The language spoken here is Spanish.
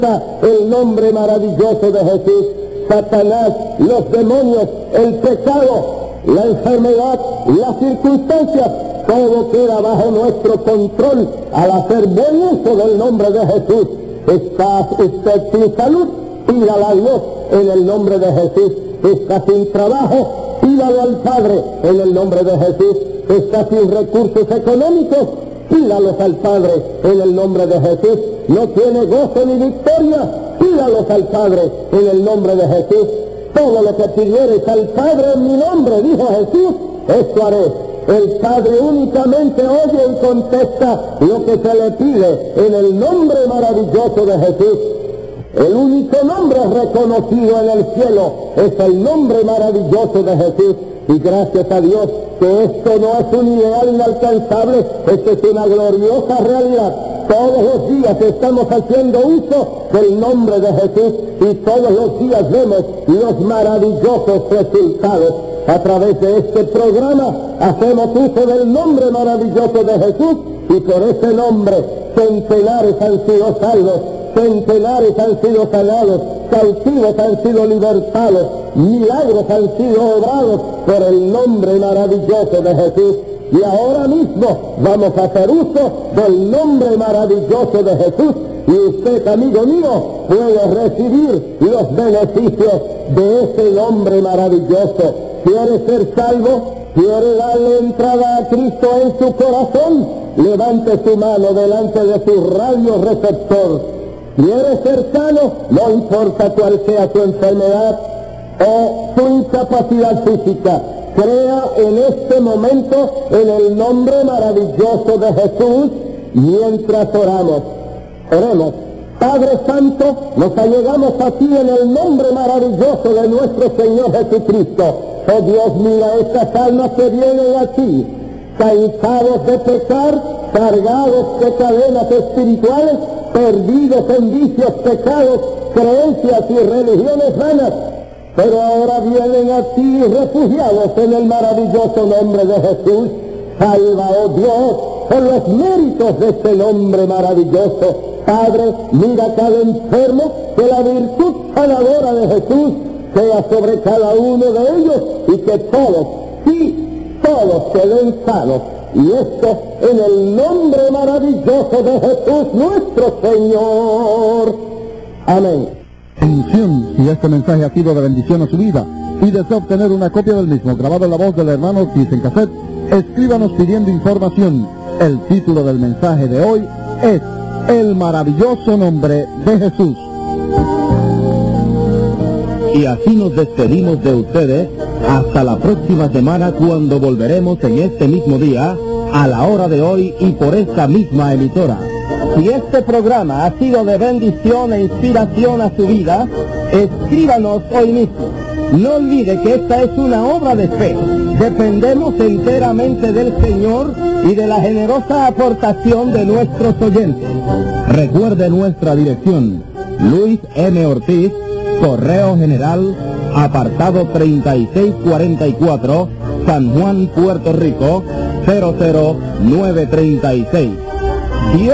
el nombre maravilloso de Jesús. Satanás, los demonios, el pecado, la enfermedad, las circunstancias, todo queda bajo nuestro control al hacer buen uso del nombre de Jesús. ¿Está usted sin salud? Pídala a Dios en el nombre de Jesús. ¿Está sin trabajo? Pídalo al Padre en el nombre de Jesús. ¿Está sin recursos económicos? Pídalos al Padre en el nombre de Jesús. ¿No tiene gozo ni victoria? Pídalos al Padre en el nombre de Jesús. Todo lo que pidieres al Padre en mi nombre, dijo Jesús, esto haré. El Padre únicamente oye y contesta lo que se le pide en el nombre maravilloso de Jesús. El único nombre reconocido en el cielo es el nombre maravilloso de Jesús. Y gracias a Dios que esto no es un ideal inalcanzable, esto es una gloriosa realidad. Todos los días estamos haciendo uso del nombre de Jesús y todos los días vemos los maravillosos resultados. A través de este programa hacemos uso del nombre maravilloso de Jesús y por ese nombre centenares han sido salvos, centenares han sido sanados, cautivos han sido libertados, milagros han sido obrados por el nombre maravilloso de Jesús. Y ahora mismo vamos a hacer uso del nombre maravilloso de Jesús y usted, amigo mío, puede recibir los beneficios de ese nombre maravilloso. ¿Quiere ser salvo? ¿Quiere darle entrada a Cristo en su corazón? Levante su mano delante de su radioreceptor. ¿Quiere ser sano? No importa cuál sea su enfermedad o su incapacidad física. Crea en este momento en el nombre maravilloso de Jesús mientras oramos. Oremos. Padre Santo, nos allegamos a ti en el nombre maravilloso de nuestro Señor Jesucristo. Oh Dios, mira estas almas que vienen a ti, cansados de pecar, cargados de cadenas espirituales, perdidos en vicios, pecados, creencias y religiones vanas, pero ahora vienen a ti refugiados en el maravilloso nombre de Jesús. Salva, oh Dios, por los méritos de este nombre maravilloso. Padre, mira cada enfermo, que la virtud sanadora de Jesús sea sobre cada uno de ellos y que todos, sí, todos queden sanos. Y esto en el nombre maravilloso de Jesús nuestro Señor. Amén. Atención, si este mensaje ha sido de bendición a su vida y desea obtener una copia del mismo grabado en la voz del hermano Ortiz en cassette, escríbanos pidiendo información. El título del mensaje de hoy es El maravilloso nombre de Jesús. Y así nos despedimos de ustedes hasta la próxima semana, cuando volveremos en este mismo día, a la hora de hoy y por esta misma emisora. Si este programa ha sido de bendición e inspiración a su vida, escríbanos hoy mismo. No olvide que esta es una obra de fe. Dependemos enteramente del Señor y de la generosa aportación de nuestros oyentes. Recuerde nuestra dirección: Luis M. Ortiz, Correo General, apartado 3644, San Juan, Puerto Rico, 00936.